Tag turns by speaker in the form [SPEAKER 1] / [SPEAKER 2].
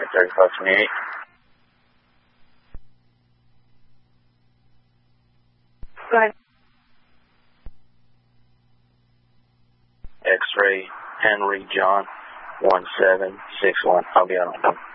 [SPEAKER 1] 3528.
[SPEAKER 2] Go ahead.
[SPEAKER 1] X-ray Henry John 1761. I'll be on.